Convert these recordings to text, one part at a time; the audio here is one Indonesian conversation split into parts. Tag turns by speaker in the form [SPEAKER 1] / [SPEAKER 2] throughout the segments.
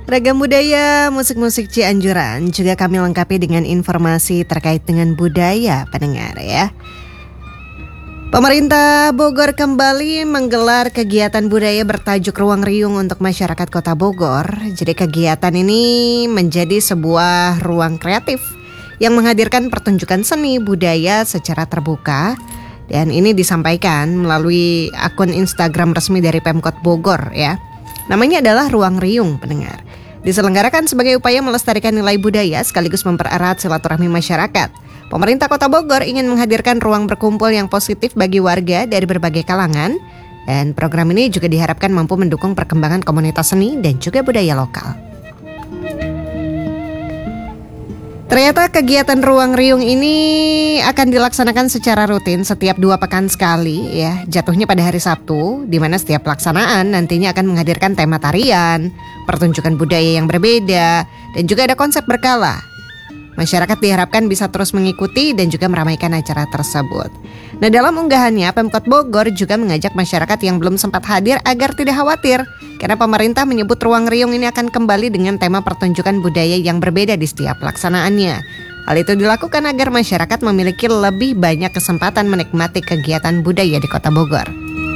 [SPEAKER 1] Ragam budaya, musik-musik Cianjuran juga kami lengkapi dengan informasi terkait dengan budaya pendengar ya. Pemerintah Bogor kembali menggelar kegiatan budaya bertajuk Ruang Riung untuk masyarakat Kota Bogor. Jadi kegiatan ini menjadi sebuah ruang kreatif yang menghadirkan pertunjukan seni budaya secara terbuka. Dan ini disampaikan melalui akun Instagram resmi dari Pemkot Bogor ya. Namanya adalah Ruang Riung pendengar. Diselenggarakan sebagai upaya melestarikan nilai budaya sekaligus mempererat silaturahmi masyarakat. Pemerintah Kota Bogor ingin menghadirkan ruang berkumpul yang positif bagi warga dari berbagai kalangan. Dan program ini juga diharapkan mampu mendukung perkembangan komunitas seni dan juga budaya lokal. Ternyata kegiatan Ruang Riung ini akan dilaksanakan secara rutin setiap 2 pekan sekali ya. Jatuhnya pada hari Sabtu, di mana setiap pelaksanaan nantinya akan menghadirkan tema tarian, pertunjukan budaya yang berbeda, dan juga ada konsep berkala. Masyarakat diharapkan bisa terus mengikuti dan juga meramaikan acara tersebut. Nah, dalam unggahannya, Pemkot Bogor juga mengajak masyarakat yang belum sempat hadir agar tidak khawatir, karena pemerintah menyebut Ruang Riung ini akan kembali dengan tema pertunjukan budaya yang berbeda di setiap pelaksanaannya. Hal itu dilakukan agar masyarakat memiliki lebih banyak kesempatan menikmati kegiatan budaya di Kota Bogor.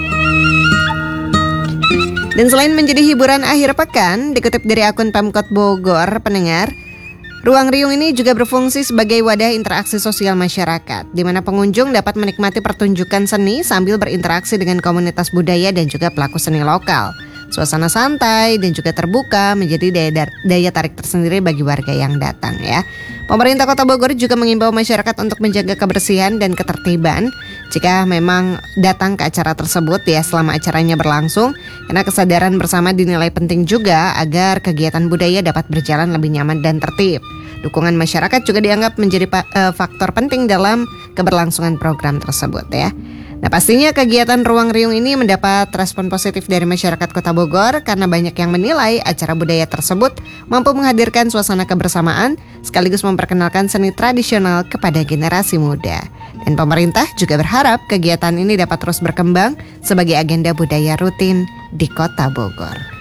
[SPEAKER 1] Dan selain menjadi hiburan akhir pekan, dikutip dari akun Pemkot Bogor, pendengar, Ruang Riung ini juga berfungsi sebagai wadah interaksi sosial masyarakat, di mana pengunjung dapat menikmati pertunjukan seni sambil berinteraksi dengan komunitas budaya dan juga pelaku seni lokal. Suasana santai dan juga terbuka menjadi daya tarik tersendiri bagi warga yang datang ya. Pemerintah Kota Bogor juga mengimbau masyarakat untuk menjaga kebersihan dan ketertiban jika memang datang ke acara tersebut ya selama acaranya berlangsung, karena kesadaran bersama dinilai penting juga agar kegiatan budaya dapat berjalan lebih nyaman dan tertib. Dukungan masyarakat juga dianggap menjadi faktor penting dalam keberlangsungan program tersebut ya. Nah, pastinya kegiatan Ruang Riung ini mendapat respon positif dari masyarakat Kota Bogor karena banyak yang menilai acara budaya tersebut mampu menghadirkan suasana kebersamaan sekaligus memperkenalkan seni tradisional kepada generasi muda. Dan pemerintah juga berharap kegiatan ini dapat terus berkembang sebagai agenda budaya rutin di Kota Bogor.